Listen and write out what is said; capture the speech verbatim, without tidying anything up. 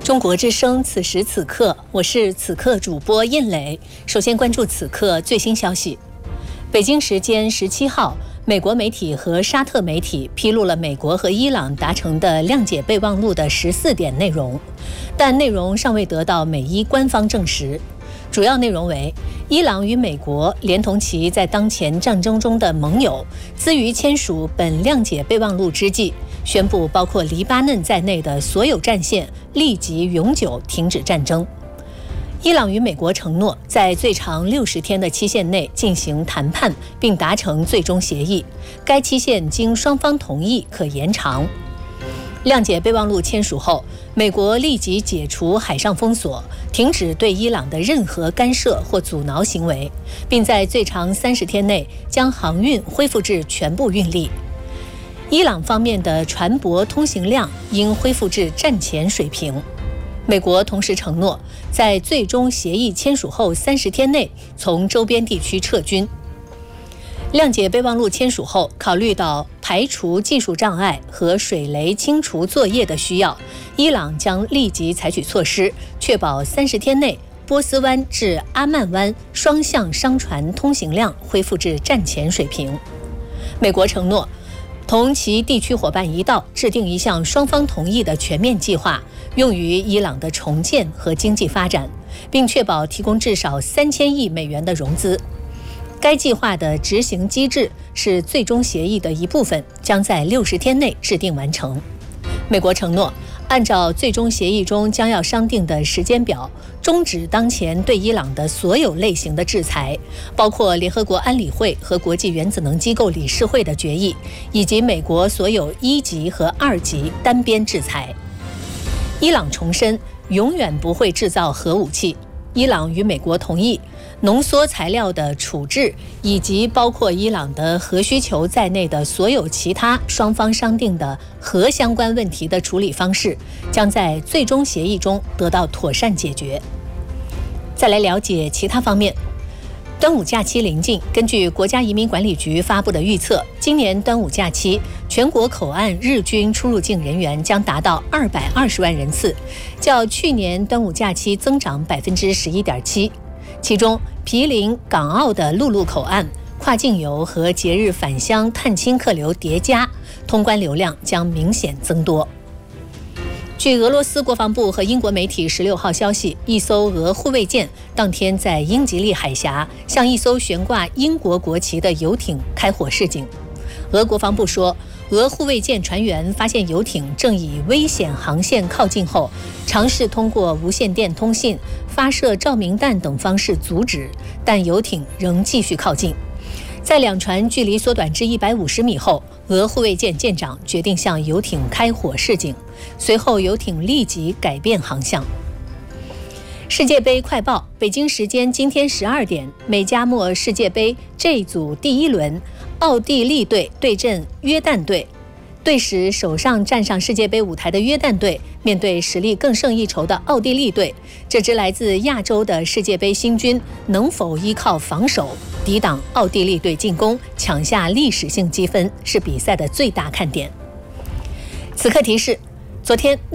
中国之声，此时此刻，我是此刻主播印磊。首先关注此刻最新消息。北京时间十七号，美国媒体和沙特媒体披露了美国和伊朗达成的谅解备忘录的十四点内容，但内容尚未得到美伊官方证实。主要内容为，伊朗与美国连同其在当前战争中的盟友，兹于签署本谅解备忘录之际，宣布包括黎巴嫩在内的所有战线立即永久停止战争。伊朗与美国承诺在最长六十天的期限内进行谈判，并达成最终协议，该期限经双方同意可延长。谅解备忘录签署后，美国立即解除海上封锁，停止对伊朗的任何干涉或阻挠行为，并在最长三十天内将航运恢复至全部运力。伊朗方面的船舶通行量应恢复至战前水平。美国同时承诺，在最终协议签署后三十天内从周边地区撤军。谅解备忘录签署后，考虑到排除技术障碍和水雷清除作业的需要，伊朗将立即采取措施，确保三十天内波斯湾至阿曼湾双向商船通行量恢复至战前水平。美国承诺同其地区伙伴一道制定一项双方同意的全面计划，用于伊朗的重建和经济发展，并确保提供至少三千亿美元的融资。该计划的执行机制是最终协议的一部分，将在六十天内制定完成。美国承诺，按照最终协议中将要商定的时间表，终止当前对伊朗的所有类型的制裁，包括联合国安理会和国际原子能机构理事会的决议，以及美国所有一级和二级单边制裁。伊朗重申永远不会制造核武器。伊朗与美国同意浓缩材料的处置以及包括伊朗的核需求在内的所有其他双方商定的核相关问题的处理方式，将在最终协议中得到妥善解决。再来了解其他方面。端午假期临近，根据国家移民管理局发布的预测，今年端午假期全国口岸日均出入境人员将达到二百二十万人次，较去年端午假期增长百分之十一点七。其中，毗邻港澳的陆路口岸跨境游和节日返乡探亲客流叠加，通关流量将明显增多。据俄罗斯国防部和英国媒体十六号消息，一艘俄护卫舰当天在英吉利海峡向一艘悬挂英国国旗的游艇开火示警。俄国防部说，俄护卫舰船员发现游艇正以危险航线靠近后，尝试通过无线电通信、发射照明弹等方式阻止，但游艇仍继续靠近。在两船距离缩短至一百五十米后，俄护卫舰舰长决定向游艇开火示警，随后游艇立即改变航向。世界杯快报，北京时间今天十二点，美加墨世界杯 J 组第一轮，奥地利队对阵约旦队。队史首上站上世界杯舞台的约旦队面对实力更胜一筹的奥地利队，这支来自亚洲的世界杯新军能否依靠防守抵挡奥地利队进攻，抢下历史性积分，是比赛的最大看点。此刻提示，昨天